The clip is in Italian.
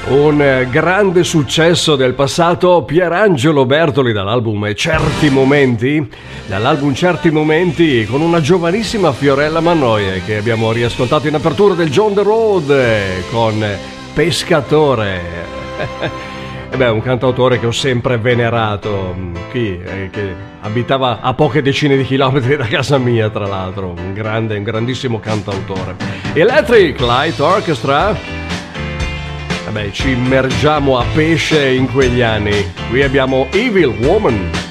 Un grande successo del passato, Pierangelo Bertoli dall'album Certi Momenti, con una giovanissima Fiorella Mannoia che abbiamo riascoltato in apertura del John the Road con Pescatore. Un cantautore che ho sempre venerato, che abitava a poche decine di chilometri da casa mia, tra l'altro, un grandissimo cantautore. Electric Light Orchestra. Ci immergiamo a pesce in quegli anni. Qui abbiamo Evil Woman.